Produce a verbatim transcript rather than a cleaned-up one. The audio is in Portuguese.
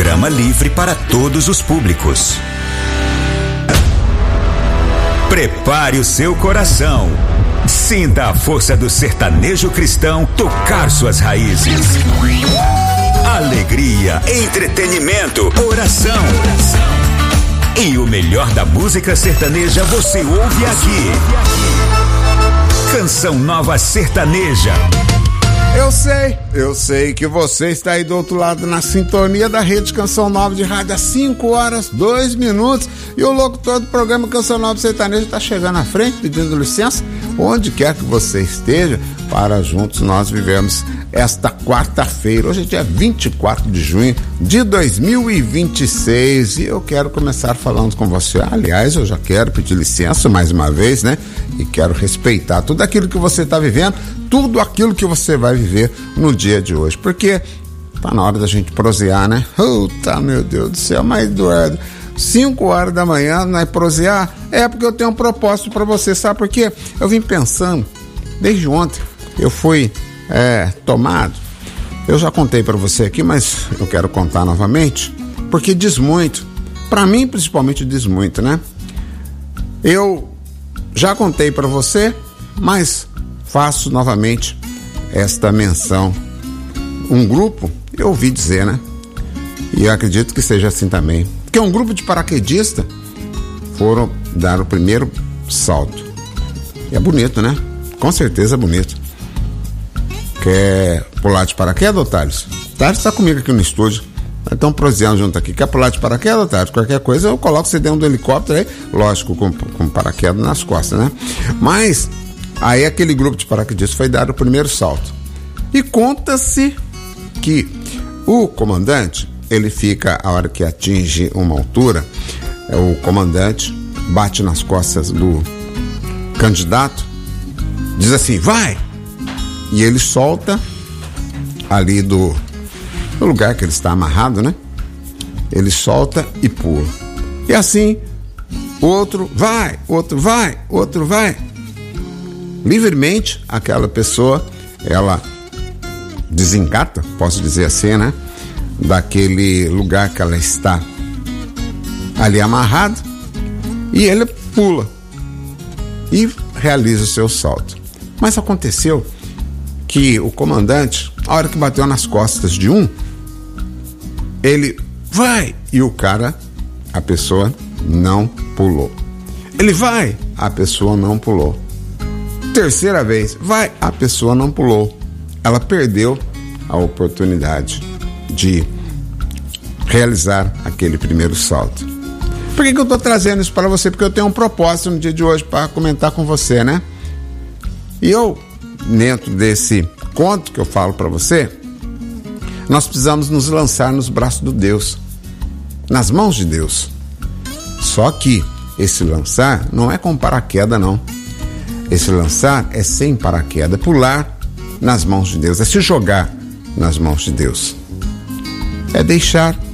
programa livre para todos os públicos. Prepare o seu coração. Sinta a força do sertanejo cristão tocar suas raízes. Alegria, entretenimento, oração. E o melhor da música sertaneja você ouve aqui. Canção Nova Sertaneja. Eu sei, eu sei que você está aí do outro lado na sintonia da Rede Canção Nova de Rádio às cinco horas, dois minutos. E o locutor do programa Canção Nova Sertaneja está chegando à frente, pedindo licença, onde quer que você esteja, para juntos nós vivemos esta quarta-feira. Hoje é dia vinte e quatro de junho de dois mil e vinte e seis e eu quero começar falando com você. Aliás, eu já quero pedir licença mais uma vez, né? E quero respeitar tudo aquilo que você está vivendo, tudo aquilo que você vai viver no dia de hoje, porque tá na hora da gente prosear, né? Puta, meu Deus do céu, mas Eduardo, cinco horas da manhã, não é prosear? É porque eu tenho um propósito para você, sabe por quê? Eu vim pensando, desde ontem, eu fui é, tomado, eu já contei para você aqui, mas eu quero contar novamente, porque diz muito, para mim principalmente diz muito, né? Eu já contei para você, mas faço novamente esta menção. Um grupo, eu ouvi dizer, né? E eu acredito que seja assim também, que um grupo de paraquedistas foram dar o primeiro salto. E é bonito, né? Com certeza é bonito. Quer pular de paraquedas, Thales? Thales está comigo aqui no estúdio. Estão proseando junto aqui. Quer pular de paraquedas, Thales? Qualquer coisa eu coloco você dentro do helicóptero aí, lógico, com, com paraquedas nas costas, né? Mas aí aquele grupo de paraquedistas foi dar o primeiro salto. E conta-se que o comandante, ele fica, a hora que atinge uma altura, o comandante bate nas costas do candidato, diz assim, vai! E ele solta ali do, do lugar que ele está amarrado, né? Ele solta e pula. E assim, outro vai, outro vai, outro vai. Livremente, aquela pessoa, ela desengata, posso dizer assim, né? Daquele lugar que ela está ali amarrado, e ele pula e realiza o seu salto. Mas aconteceu que o comandante, a hora que bateu nas costas de um, ele vai, e o cara, a pessoa não pulou. Ele vai, a pessoa não pulou. Terceira vez, vai, a pessoa não pulou. Ela perdeu a oportunidade de realizar aquele primeiro salto. Por que que eu estou trazendo isso para você? Porque eu tenho um propósito no dia de hoje para comentar com você, né? E eu, dentro desse conto que eu falo para você, nós precisamos nos lançar nos braços do Deus, nas mãos de Deus. Só que esse lançar não é com paraquedas, não. Esse lançar é sem paraquedas, é pular nas mãos de Deus, é se jogar nas mãos de Deus. É deixar